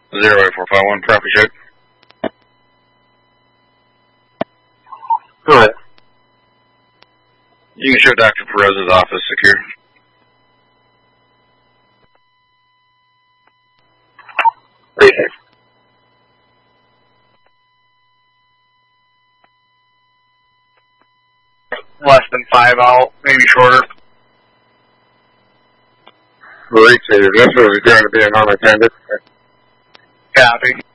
08451, property check. Go ahead. You can show Dr. Perez's office secure. Appreciate it. Less than 5 out, maybe shorter. Appreciate it. This is going to be an unattended. Copy.